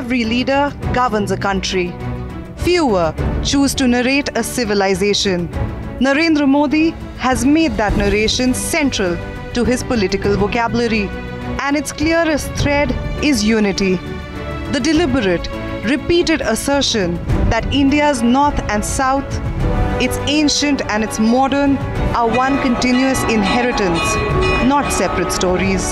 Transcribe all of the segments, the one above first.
every leader governs a country. Fewer choose to narrate a civilization. Narendra Modi has made that narration central to his political vocabulary, and its clearest thread is unity. The deliberate, repeated assertion that India's north and south, its ancient and its modern, are one continuous inheritance, not separate stories.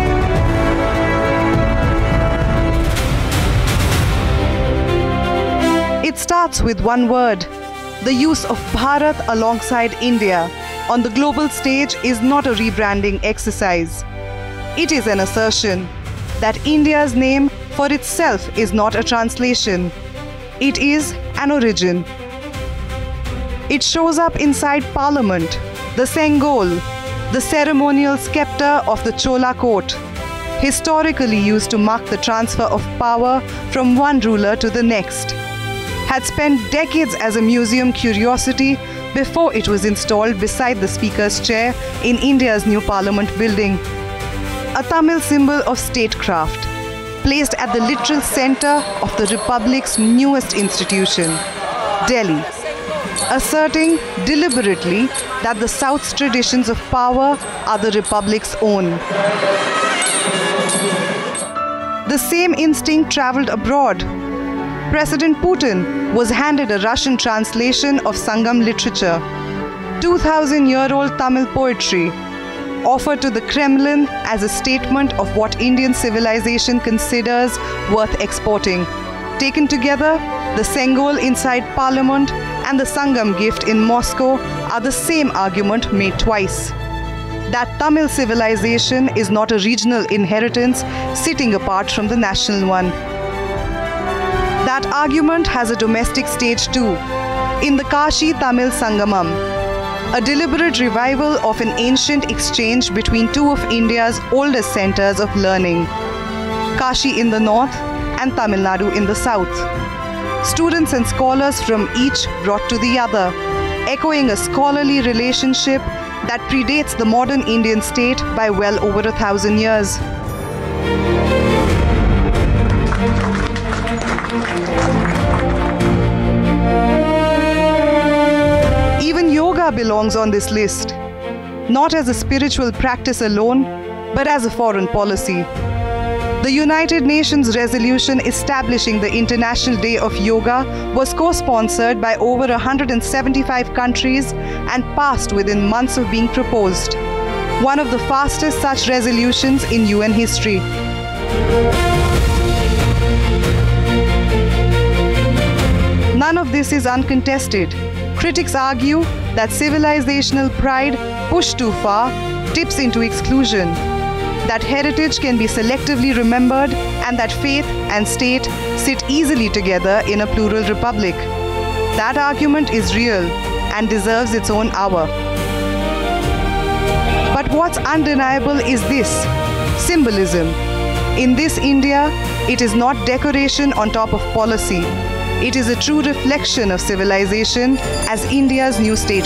It starts with one word. The use of Bharat alongside India on the global stage is not a rebranding exercise. It is an assertion that India's name for itself is not a translation. It is an origin. It shows up inside Parliament, the Sengol, the ceremonial scepter of the Chola court, historically used to mark the transfer of power from one ruler to the next, had spent decades as a museum curiosity before it was installed beside the Speaker's chair in India's new Parliament building. A Tamil symbol of statecraft, placed at the literal center of the Republic's newest institution, Delhi, asserting deliberately that the South's traditions of power are the Republic's own. The same instinct traveled abroad. President Putin was handed a Russian translation of Sangam literature, 2,000-year-old Tamil poetry, offered to the Kremlin as a statement of what Indian civilization considers worth exporting. Taken together, the Sengol inside Parliament and the Sangam gift in Moscow are the same argument made twice. That Tamil civilization is not a regional inheritance sitting apart from the national one. That argument has a domestic stage too, in the Kashi Tamil Sangamam, a deliberate revival of an ancient exchange between two of India's oldest centers of learning, Kashi in the north and Tamil Nadu in the south. Students and scholars from each brought to the other, echoing a scholarly relationship that predates the modern Indian state by well over 1,000 years. Even yoga belongs on this list, not as a spiritual practice alone, but as a foreign policy. The United Nations resolution establishing the International Day of Yoga was co-sponsored by over 175 countries and passed within months of being proposed. One of the fastest such resolutions in UN history. None of this is uncontested. Critics argue that civilizational pride pushed too far tips into exclusion, that heritage can be selectively remembered, and that faith and state sit easily together in a plural republic. That argument is real and deserves its own hour. But what's undeniable is this: symbolism. In this India, it is not decoration on top of policy. It is a true reflection of civilization as India's new state